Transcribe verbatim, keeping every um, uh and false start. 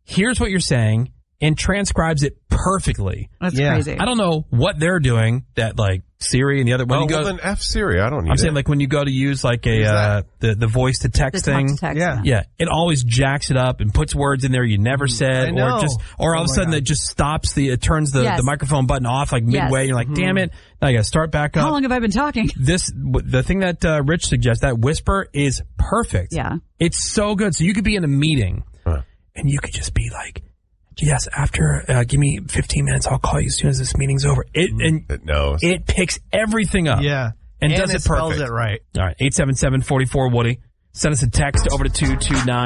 hears what you're saying and transcribes it perfectly. That's Yeah. crazy. I don't know what they're doing that like Siri and the other when Oh, you go well, then F Siri. I don't need I'm it. saying like when you go to use like a uh, the the voice to The text talk thing. to text, Yeah. Yeah, it always jacks it up and puts words in there you never said, I know. or just, or all Oh of a my sudden God. it just stops the, it turns the, Yes. the microphone button off like midway. Yes. And you're like, damn it, now I got to start back up. How long have I been talking? This the thing that uh, Rich suggests, that whisper is perfect. Yeah. It's so good. So you could be in a meeting, Huh. and you could just be like, "Yes, after uh, give me fifteen minutes, I'll call you as soon as this meeting's over." It and It knows. it picks everything up. Yeah. and, does it it spells perfect. it right. All right, eight seven seven, four four, Woody. Send us a text over to two two nine.